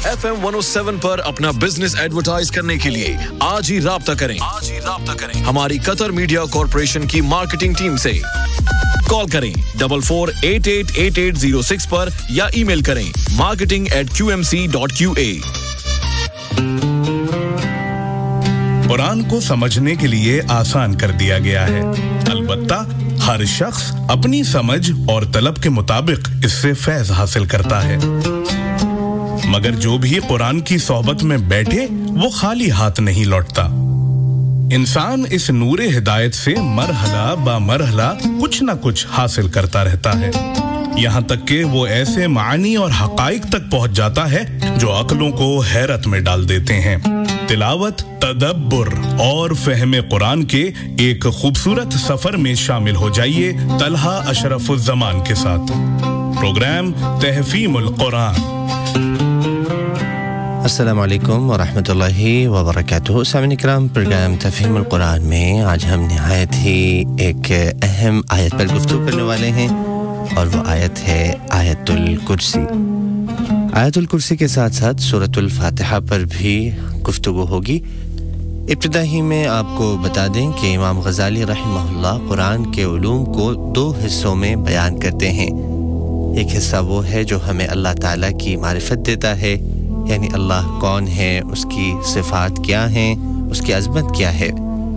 FM 107 पर अपना business advertise करने के लिए आज ही राब्ता करें हमारी कतर मीडिया कॉर्पोरेशन की मार्केटिंग टीम से कॉल करें 44888806 पर या ईमेल करें marketing@qmc.qa कुरान को समझने के लिए आसान कर दिया गया है अलबत्ता हर शख्स अपनी समझ और तलब के मुताबिक इससे फैज़ हासिल करता है मगर जो भी कुरान की सोहबत में बैठे वो खाली हाथ नहीं लौटता इंसान इस नूरे हिदायत से मरहला बा मरहला कुछ न कुछ हासिल करता रहता है यहाँ तक कि वो ऐसे मानी और हकाइक तक पहुँच जाता है जो अक्लों को हैरत में डाल देते हैं तिलावत तदब्बुर और फहमे कुरान के एक खूबसूरत सफर में शामिल हो जाइए तलहा अशरफुज़्ज़मान के साथ प्रोग्राम तहफ़ीमुल कुरान अस्सलाम वालेकुम व रहमतुल्लाहि व बरकातुहू सामिन इकराम प्रोग्राम तफहीमुल कुरान में आज हम निहायत ही एक अहम आयत पर गुफ्तगू करने वाले हैं और वो आयत है आयतुल कुर्सी के साथ साथ सूरतुल फातिहा पर भी गुफ्तगू होगी इब्तिदा ही में आपको बता दें कि इमाम गज़ाली रहमहुल्लाह कुरान के उलूम को दो हिस्सों में बयान करते हैं एक हिस्सा वो है जो हमें अल्लाह ताला की मारिफत देता है यानी अल्लाह कौन है उसकी सिफात क्या हैं उसकी अज़मत क्या है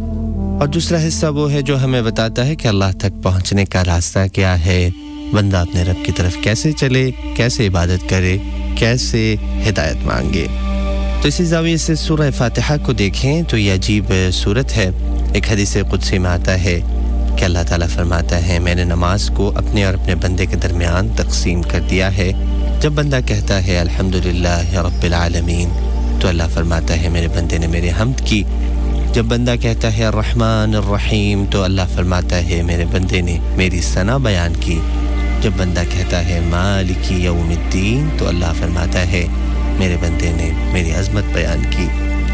और दूसरा हिस्सा वो है जो हमें बताता है कि अल्लाह तक पहुंचने का रास्ता क्या है बंदा अपने रब की तरफ कैसे चले कैसे इबादत करे कैसे हिदायत मांगे तो इसी ज़ाविये से सूरह फातिहा को देखें तो ये अजीब सूरत है एक हदीस कुदसी में आता है कि अल्लाह ताला फरमाता है मैंने नमाज को अपने और अपने बंदे के दरमियान तकसीम कर दिया है जब बंदा कहता है अल्हम्दुलिल्लाह रब्बिल आलमीन तो अल्लाह फरमाता है मेरे बंदे ने मेरी हम्द की जब बंदा कहता है अर्रहमान अर्रहीम तो अल्लाह फरमाता है मेरे बंदे ने मेरी सना बयान की जब बंदा कहता है मालिकी यौमिद्दीन तो अल्लाह फरमाता है मेरे बंदे ने मेरी अज़मत बयान की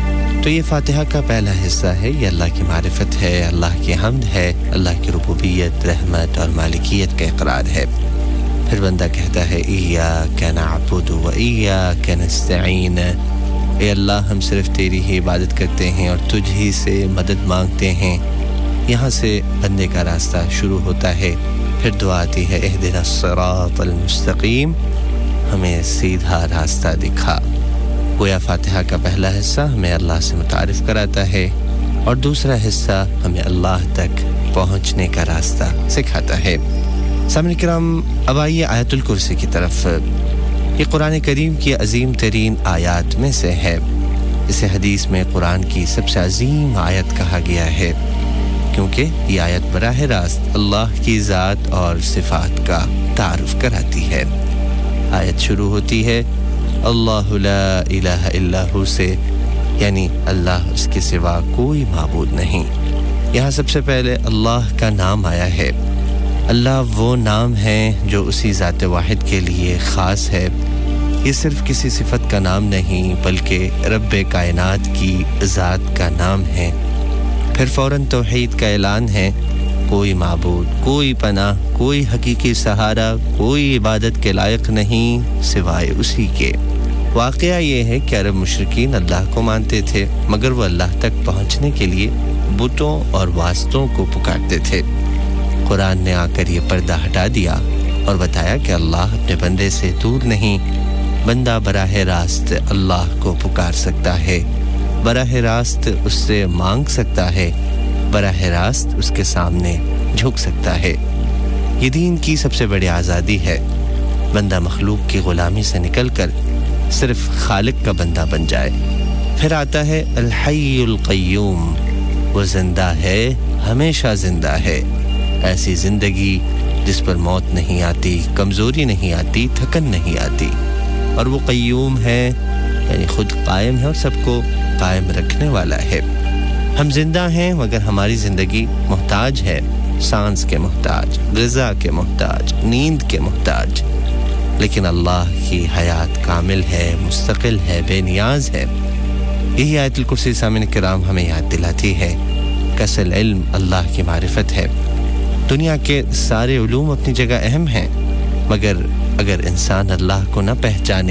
तो ये फातिहा का पहला हिस्सा है ये अल्लाह की मारिफत है अल्लाह की हम्द है अल्लाह की रुबूबियत रहमत और मालिकियत का इकरार है फिर बंदा कहता है इय्याका नअबुदु व इय्याका नस्तईन ए अल्लाह हम सिर्फ तेरी ही इबादत करते हैं और तुझ ही से मदद मांगते हैं यहाँ से बंदे का रास्ता शुरू होता है फिर दुआ आती है इहदिनस सिरातल मुस्तकीम हमें सीधा रास्ता दिखा गोया फातिहा का पहला हिस्सा हमें अल्लाह से मुतारिफ कराता है और दूसरा हिस्सा हमें अल्लाह तक पहुंचने का रास्ता सिखाता है सामने किराम अब आइए आयतुल कुर्सी की तरफ ये कुरान करीम की अजीम तरीन आयत में से है इसे हदीस में कुरान की सबसे अजीम आयत कहा गया है क्योंकि ये आयत बराह रास्त अल्लाह की ज़ात और सिफात का तारुफ कराती है आयत शुरू होती है अल्लाहु ला इलाहा इल्ला हु से यानी अल्लाह उसके सिवा कोई माबूद नहीं यहाँ सबसे पहले अल्लाह का नाम आया है अल्लाह वो नाम है जो उसी ज़ात वाहिद के लिए ख़ास है ये सिर्फ किसी सिफत का नाम नहीं बल्कि रब्बे कायनात की ज़ात का नाम है फिर फ़ौरन तौहीद का ऐलान है कोई माबूद कोई पनाह कोई हकीकी सहारा कोई इबादत के लायक नहीं सिवाय उसी के वाक़या ये है कि अरब मुशरिकीन अल्लाह को मानते थे मगर वो अल्लाह तक पहुँचने के लिए बुतों और वास्तों को पुकारते थे कुरान ने आकर ये पर्दा हटा दिया और बताया कि अल्लाह अपने बंदे से दूर नहीं बंदा बराह रास्त अल्लाह को पुकार सकता है बराह रास्त उससे मांग सकता है बराह रास्त उसके सामने झुक सकता है ये दीन की सबसे बड़ी आज़ादी है बंदा मखलूक की गुलामी से निकलकर सिर्फ खालिक का बंदा बन जाए फिर आता है अल हय्युल क़य्यूम वो जिंदा है हमेशा जिंदा है ऐसी जिंदगी जिस पर मौत नहीं आती कमजोरी नहीं आती थकन नहीं आती और वो क़य्यूम है यानी खुद कायम है और सबको कायम रखने वाला है हम जिंदा हैं मगर हमारी जिंदगी मोहताज है सांस के मोहताज ग़िज़ा के मोहताज नींद के मोहताज लेकिन अल्लाह की हयात कामिल है मुस्तकिल है बेनियाज है यही आयतुल कुर्सी सामिन किराम हमें याद दिलाती है कसल इल्म अल्लाह की मारिफत है दुनिया के सारे उलूम अपनी जगह अहम हैं मगर अगर इंसान अल्लाह को न पहचाने